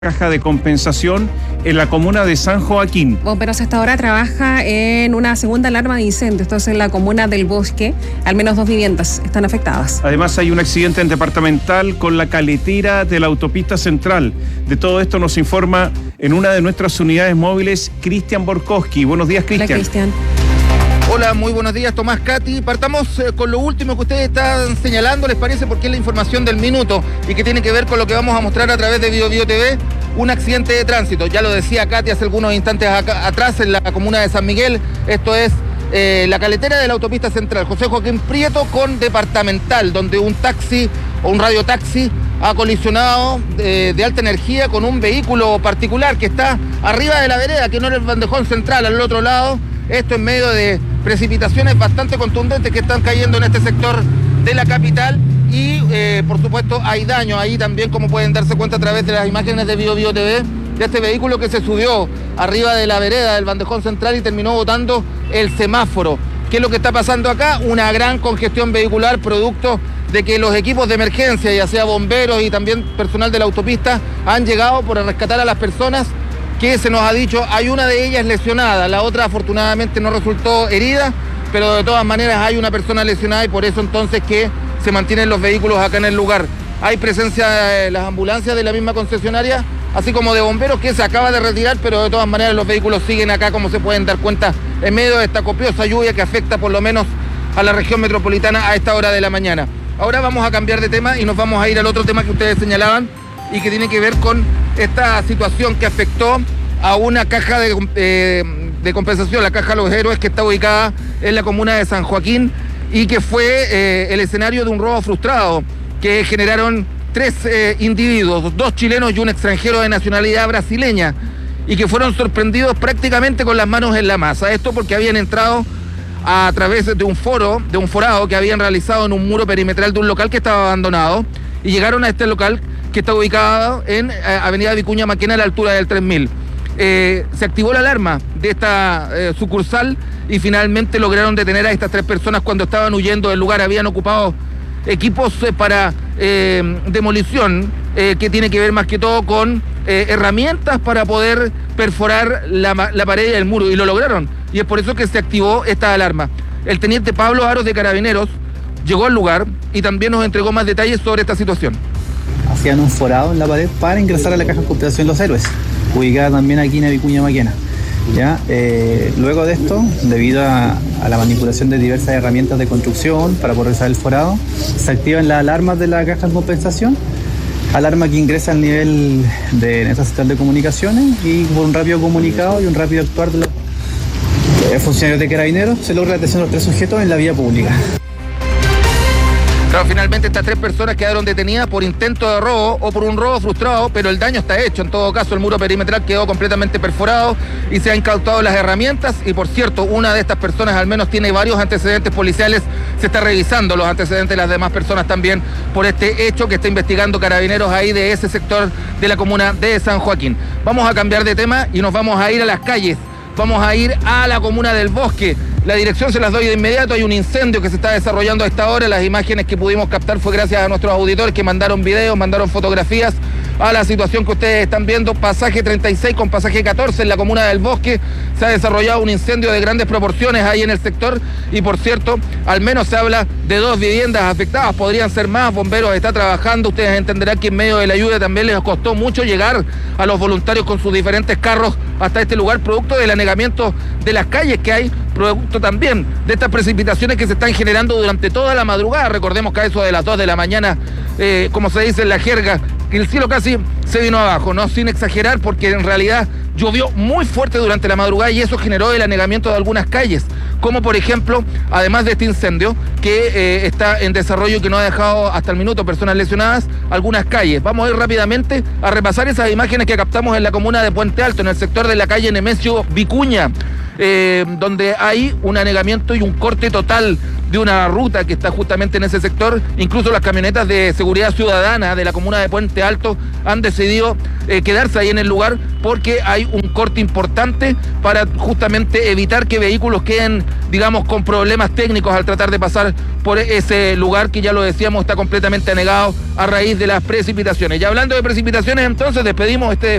caja de compensación en la comuna de San Joaquín. Bomberos hasta ahora trabaja en una segunda alarma de incendio. Esto es en la comuna del Bosque. Al menos 2 viviendas están afectadas. Además hay un accidente en departamental con la caletera de la autopista central. De todo esto nos informa en una de nuestras unidades móviles Cristian Borkowski. Buenos días, Cristian. Hola, Cristian. Hola, muy buenos días, Tomás, Katy. Partamos con lo último que ustedes están señalando, ¿les parece? Porque es la información del minuto y que tiene que ver con lo que vamos a mostrar a través de BioBio TV, un accidente de tránsito. Ya lo decía Katy hace algunos instantes atrás en la comuna de San Miguel. Esto es la caletera de la autopista central, José Joaquín Prieto con departamental, donde un taxi o un radiotaxi ha colisionado de alta energía con un vehículo particular que está arriba de la vereda, que no es el bandejón central, al otro lado. Esto en medio de precipitaciones bastante contundentes que están cayendo en este sector de la capital y por supuesto hay daño ahí también, como pueden darse cuenta a través de las imágenes de BioBio TV, de este vehículo que se subió arriba de la vereda del bandejón central y terminó botando el semáforo. ¿Qué es lo que está pasando acá? Una gran congestión vehicular producto de que los equipos de emergencia, ya sea bomberos y también personal de la autopista, han llegado por rescatar a las personas que se nos ha dicho, hay una de ellas lesionada, la otra afortunadamente no resultó herida, pero de todas maneras hay una persona lesionada y por eso entonces que se mantienen los vehículos acá en el lugar. Hay presencia de las ambulancias de la misma concesionaria, así como de bomberos que se acaba de retirar, pero de todas maneras los vehículos siguen acá, como se pueden dar cuenta, en medio de esta copiosa lluvia que afecta por lo menos a la región metropolitana a esta hora de la mañana. Ahora vamos a cambiar de tema y nos vamos a ir al otro tema que ustedes señalaban y que tiene que ver con esta situación que afectó a una caja de compensación, la Caja Los Héroes, que está ubicada en la comuna de San Joaquín y que fue el escenario de un robo frustrado que generaron 3 individuos, 2 chilenos y un extranjero de nacionalidad brasileña, y que fueron sorprendidos prácticamente con las manos en la masa. Esto porque habían entrado a través de un forado que habían realizado en un muro perimetral de un local que estaba abandonado, y llegaron a este local que está ubicado en Avenida Vicuña Maquena a la altura del 3000. Se activó la alarma de esta sucursal y finalmente lograron detener a estas 3 personas cuando estaban huyendo del lugar. Habían ocupado equipos para demolición, que tiene que ver más que todo con herramientas para poder perforar la pared y el muro, y lo lograron, y es por eso que se activó esta alarma. El teniente Pablo Aros de Carabineros llegó al lugar y también nos entregó más detalles sobre esta situación. Hacían un forado en la pared para ingresar a la Caja de Compensación Los Héroes, ubicada también aquí en Vicuña Maquena. ¿Ya? Luego de esto, debido a la manipulación de diversas herramientas de construcción para poder realizar el forado, se activan las alarmas de la Caja de Compensación, alarma que ingresa al nivel de esta central de comunicaciones, y por un rápido comunicado y un rápido actuar de los funcionarios de Carabineros se logra la detención de los 3 sujetos en la vía pública. Claro, finalmente estas 3 personas quedaron detenidas por intento de robo o por un robo frustrado, pero el daño está hecho. En todo caso, el muro perimetral quedó completamente perforado y se han incautado las herramientas. Y por cierto, una de estas personas al menos tiene varios antecedentes policiales. Se está revisando los antecedentes de las demás personas también por este hecho que está investigando Carabineros ahí de ese sector de la comuna de San Joaquín. Vamos a cambiar de tema y nos vamos a ir a las calles. Vamos a ir a la comuna del Bosque. La dirección se las doy de inmediato. Hay un incendio que se está desarrollando a esta hora. Las imágenes que pudimos captar fue gracias a nuestros auditores que mandaron videos, mandaron fotografías a la situación que ustedes están viendo. Pasaje 36 con pasaje 14 en la comuna del Bosque. Se ha desarrollado un incendio de grandes proporciones ahí en el sector. Y por cierto, al menos se habla de 2 viviendas afectadas. Podrían ser más. Bomberos está trabajando. Ustedes entenderán que en medio de la lluvia también les costó mucho llegar a los voluntarios con sus diferentes carros hasta este lugar, producto del anegamiento de las calles que hay, producto también de estas precipitaciones que se están generando durante toda la madrugada. Recordemos que a eso de las 2 de la mañana, como se dice en la jerga, que el cielo casi se vino abajo, ¿no? Sin exagerar, porque en realidad llovió muy fuerte durante la madrugada y eso generó el anegamiento de algunas calles, como por ejemplo, además de este incendio que está en desarrollo y que no ha dejado hasta el minuto personas lesionadas, algunas calles. Vamos a ir rápidamente a repasar esas imágenes que captamos en la comuna de Puente Alto, en el sector de la calle Nemesio Vicuña. donde hay un anegamiento y un corte total de una ruta que está justamente en ese sector. Incluso las camionetas de seguridad ciudadana de la comuna de Puente Alto han decidido quedarse ahí en el lugar porque hay un corte importante para justamente evitar que vehículos queden, digamos, con problemas técnicos al tratar de pasar por ese lugar que, ya lo decíamos, está completamente anegado a raíz de las precipitaciones. Y hablando de precipitaciones, entonces despedimos este